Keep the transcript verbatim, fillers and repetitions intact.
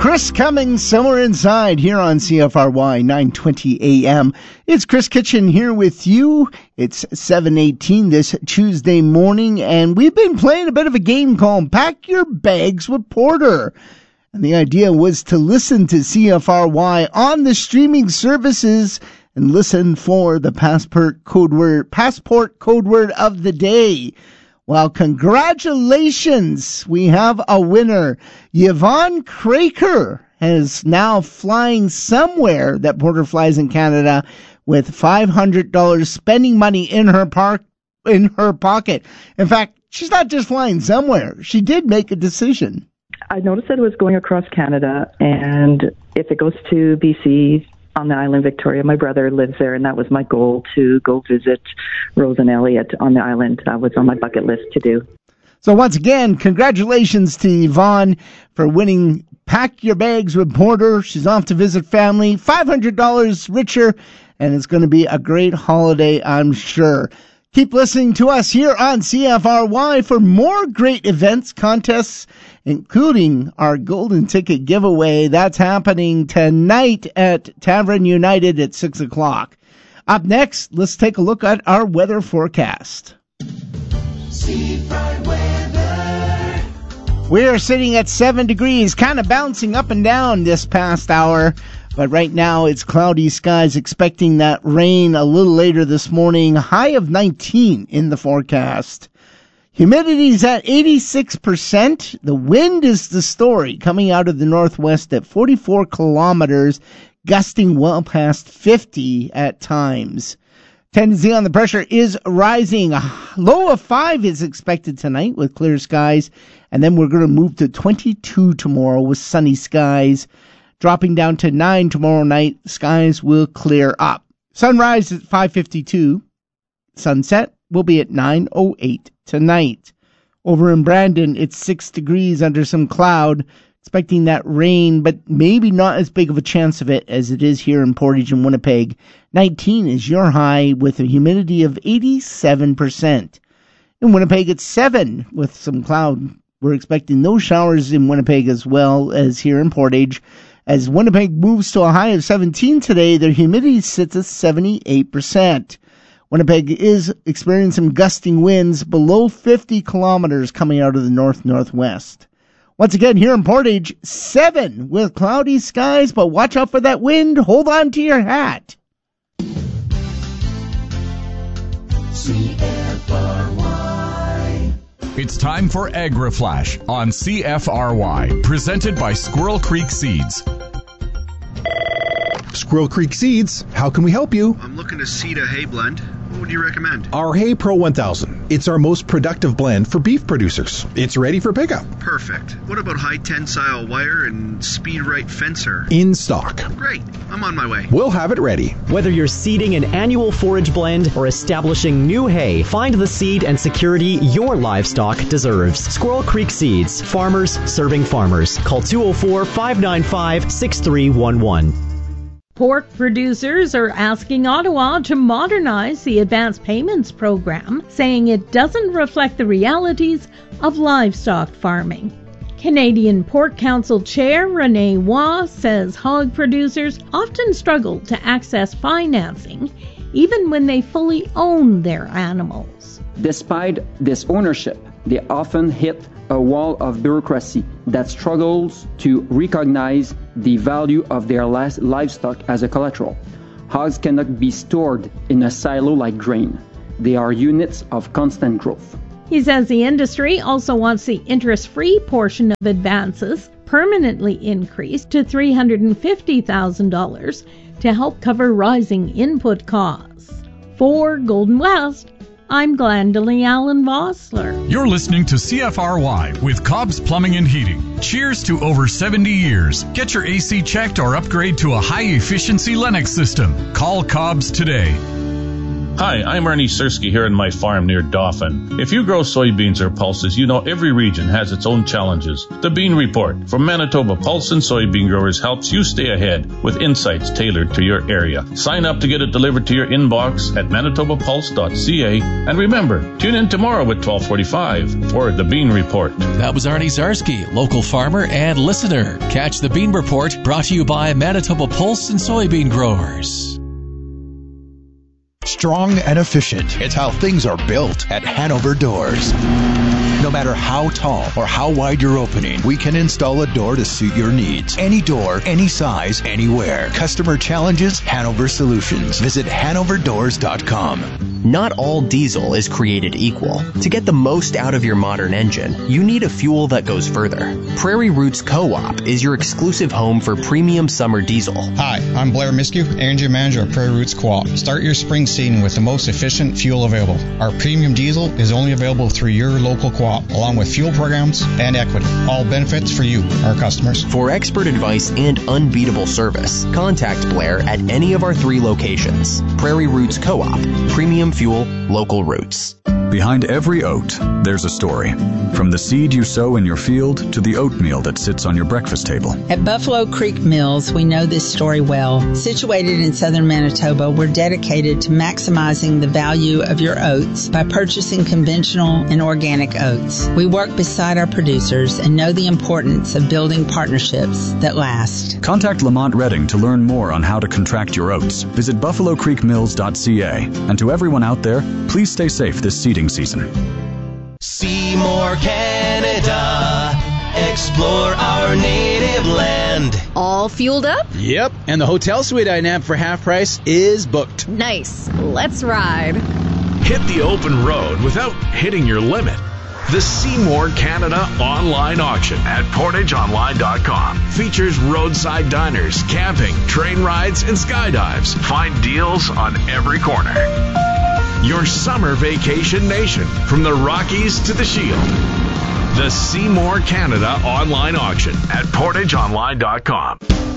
Chris Cummings, Somewhere Inside, here on C F R Y nine twenty A M. It's Chris Kitchen here with you. It's seven eighteen this Tuesday morning, and we've been playing a bit of a game called Pack Your Bags with Porter. And the idea was to listen to C F R Y on the streaming services and listen for the passport code word, passport code word of the day. Well, congratulations. We have a winner. Yvonne Craker is now flying somewhere that Porter flies in Canada with five hundred dollars spending money in her park, in her pocket. In fact, she's not just flying somewhere. She did make a decision. I noticed that it was going across Canada, and if it goes to B C on the island Victoria, my brother lives there, and that was my goal, to go visit Rose and Elliot on the island. That was on my bucket list to do. So once again, congratulations to Yvonne for winning Pack Your Bags with Porter. She's off to visit family, five hundred dollars richer, and it's going to be a great holiday, I'm sure. Keep listening to us here on C F R Y for more great events, contests, including our golden ticket giveaway. That's happening tonight at Tavern United at six o'clock. Up next, let's take a look at our weather forecast. Seafront weather. We are sitting at seven degrees, kind of bouncing up and down this past hour. But right now, it's cloudy skies, expecting that rain a little later this morning. High of nineteen in the forecast. Humidity's at eighty-six percent. The wind is the story, coming out of the northwest at forty-four kilometers, gusting well past fifty at times. Tendency on the pressure is rising. A low of five is expected tonight with clear skies. And then we're going to move to twenty-two tomorrow with sunny skies. Dropping down to nine tomorrow night, skies will clear up. Sunrise at five fifty-two. Sunset will be at nine oh eight tonight. Over in Brandon, it's six degrees under some cloud. Expecting that rain, but maybe not as big of a chance of it as it is here in Portage and Winnipeg. nineteen is your high with a humidity of eighty-seven percent. In Winnipeg, it's seven with some cloud. We're expecting those showers in Winnipeg as well as here in Portage. As Winnipeg moves to a high of seventeen today, their humidity sits at seventy-eight percent. Winnipeg is experiencing gusting winds below fifty kilometers coming out of the north-northwest. Once again, here in Portage, seven with cloudy skies, but watch out for that wind. Hold on to your hat. C F R Y. It's time for AgriFlash on C F R Y, presented by Squirrel Creek Seeds. Squirrel Creek Seeds, how can we help you? I'm looking to seed a hay blend. What would you recommend? Our Hay Pro one thousand. It's our most productive blend for beef producers. It's ready for pickup. Perfect. What about high tensile wire and speed right fencer? In stock. Great. I'm on my way. We'll have it ready. Whether you're seeding an annual forage blend or establishing new hay, find the seed and security your livestock deserves. Squirrel Creek Seeds. Farmers serving farmers. Call two oh four, five nine five, six three one one. Pork producers are asking Ottawa to modernize the advance payments program, saying it doesn't reflect the realities of livestock farming. Canadian Pork Council Chair Renee Waugh says hog producers often struggle to access financing, even when they fully own their animals. Despite this ownership, they often hit a wall of bureaucracy that struggles to recognize the value of their livestock as a collateral. Hogs cannot be stored in a silo like grain. They are units of constant growth. He says the industry also wants the interest-free portion of advances permanently increased to three hundred fifty thousand dollars to help cover rising input costs. For Golden West, I'm Glendalee Allen Vossler. You're listening to C F R Y with Cobb's Plumbing and Heating. Cheers to over seventy years. Get your A C checked or upgrade to a high-efficiency Lennox system. Call Cobb's today. Hi, I'm Ernie Sersky here on my farm near Dauphin. If you grow soybeans or pulses, you know every region has its own challenges. The Bean Report from Manitoba Pulse and Soybean Growers helps you stay ahead with insights tailored to your area. Sign up to get it delivered to your inbox at manitoba pulse dot c a. And remember, tune in tomorrow at twelve forty-five for the Bean Report. That was Arnie Zarsky, local farmer and listener. Catch the Bean Report, brought to you by Manitoba Pulse and Soybean Growers. Strong and efficient. It's how things are built at Hanover Doors. No matter how tall or how wide your opening, we can install a door to suit your needs. Any door, any size, anywhere. Customer challenges, Hanover Solutions. Visit hanover doors dot com. Not all diesel is created equal. To get the most out of your modern engine, you need a fuel that goes further. Prairie Roots Co-op is your exclusive home for premium summer diesel. Hi, I'm Blair Miskew, Energy Manager of Prairie Roots Co-op. Start your spring season with the most efficient fuel available. Our premium diesel is only available through your local co-op, along with fuel programs and equity. All benefits for you, our customers. For expert advice and unbeatable service, contact Blair at any of our three locations. Prairie Roots Co-op, premium fuel, local roots. Behind every oat, there's a story. From the seed you sow in your field to the oatmeal that sits on your breakfast table. At Buffalo Creek Mills, we know this story well. Situated in southern Manitoba, we're dedicated to maximizing the value of your oats by purchasing conventional and organic oats. We work beside our producers and know the importance of building partnerships that last. Contact Lamont Redding to learn more on how to contract your oats. Visit buffalo creek mills dot c a. And to everyone out there, please stay safe this seeding season. Seymour, Canada. Explore our native land. All fueled up? Yep, and the hotel suite I nabbed for half price is booked. Nice. Let's ride. Hit the open road without hitting your limit. The Seymour Canada online auction at portage online dot com features roadside diners, camping, train rides, and skydives. Find deals on every corner. Your summer vacation nation, from the Rockies to the Shield. The Seymour Canada online auction at portage online dot com.